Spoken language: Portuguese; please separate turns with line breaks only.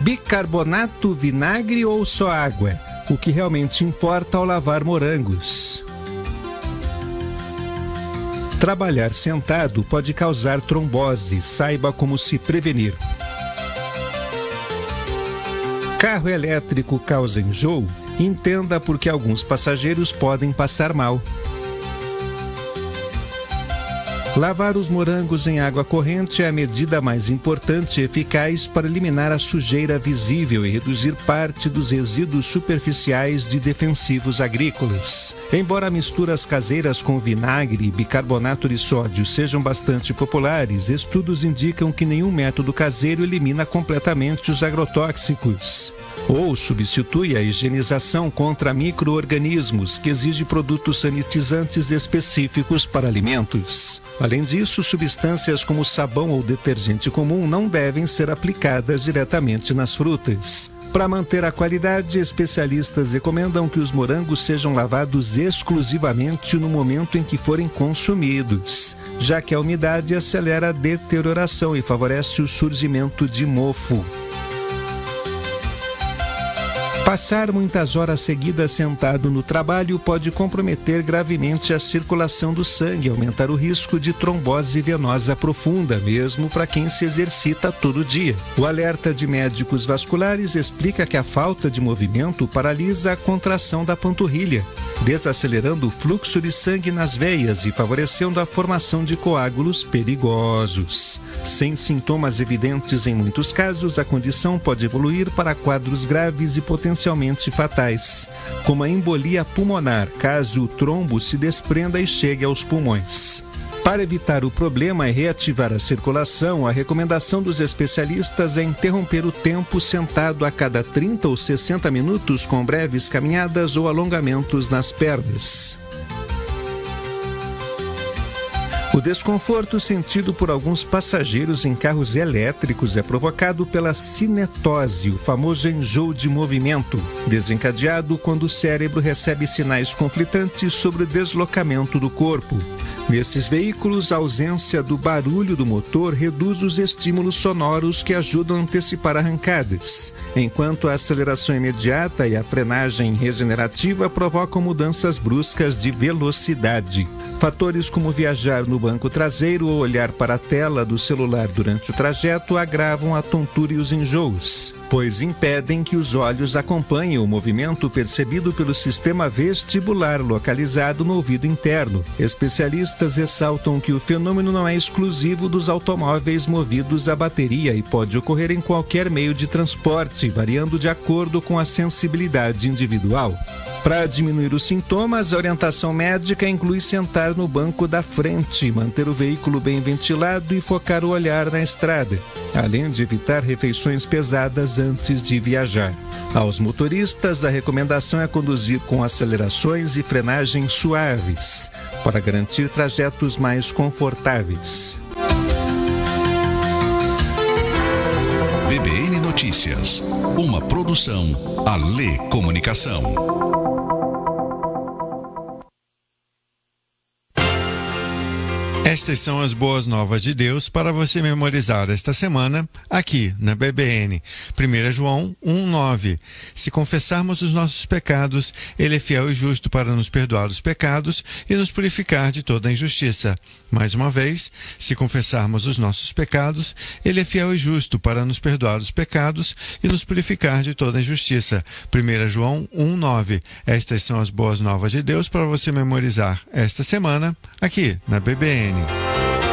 Bicarbonato, vinagre ou só água? O que realmente importa ao lavar morangos. Trabalhar sentado pode causar trombose. Saiba como se prevenir. Carro elétrico causa enjoo? Entenda por que alguns passageiros podem passar mal. Lavar os morangos em água corrente é a medida mais importante e eficaz para eliminar a sujeira visível e reduzir parte dos resíduos superficiais de defensivos agrícolas. Embora misturas caseiras com vinagre e bicarbonato de sódio sejam bastante populares, estudos indicam que nenhum método caseiro elimina completamente os agrotóxicos ou substitui a higienização contra micro-organismos, que exige produtos sanitizantes específicos para alimentos. Além disso, substâncias como sabão ou detergente comum não devem ser aplicadas diretamente nas frutas. Para manter a qualidade, especialistas recomendam que os morangos sejam lavados exclusivamente no momento em que forem consumidos, já que a umidade acelera a deterioração e favorece o surgimento de mofo. Passar muitas horas seguidas sentado no trabalho pode comprometer gravemente a circulação do sangue e aumentar o risco de trombose venosa profunda, mesmo para quem se exercita todo dia. O alerta de médicos vasculares explica que a falta de movimento paralisa a contração da panturrilha, desacelerando o fluxo de sangue nas veias e favorecendo a formação de coágulos perigosos. Sem sintomas evidentes em muitos casos, a condição pode evoluir para quadros graves e potencialmente fatais, como a embolia pulmonar, caso o trombo se desprenda e chegue aos pulmões. Para evitar o problema e reativar a circulação, a recomendação dos especialistas é interromper o tempo sentado a cada 30 ou 60 minutos com breves caminhadas ou alongamentos nas pernas. O desconforto sentido por alguns passageiros em carros elétricos é provocado pela cinetose, o famoso enjoo de movimento, desencadeado quando o cérebro recebe sinais conflitantes sobre o deslocamento do corpo. Nesses veículos, a ausência do barulho do motor reduz os estímulos sonoros que ajudam a antecipar arrancadas, enquanto a aceleração imediata e a frenagem regenerativa provocam mudanças bruscas de velocidade. Fatores como viajar no banco traseiro ou olhar para a tela do celular durante o trajeto agravam a tontura e os enjoos, pois impedem que os olhos acompanhem o movimento percebido pelo sistema vestibular localizado no ouvido interno. Especialistas ressaltam que o fenômeno não é exclusivo dos automóveis movidos a bateria e pode ocorrer em qualquer meio de transporte, variando de acordo com a sensibilidade individual. Para diminuir os sintomas, a orientação médica inclui sentar no banco da frente, manter o veículo bem ventilado e focar o olhar na estrada, além de evitar refeições pesadas antes de viajar. Aos motoristas, a recomendação é conduzir com acelerações e frenagens suaves, para garantir trajetos mais confortáveis.
BBN Notícias, uma produção Alê Comunicação.
Estas são as boas novas de Deus para você memorizar esta semana aqui na BBN. 1 João 1,9. Se confessarmos os nossos pecados, Ele é fiel e justo para nos perdoar os pecados e nos purificar de toda a injustiça. Mais uma vez, se confessarmos os nossos pecados, Ele é fiel e justo para nos perdoar os pecados e nos purificar de toda a injustiça. 1 João 1,9. Estas são as boas novas de Deus para você memorizar esta semana aqui na BBN.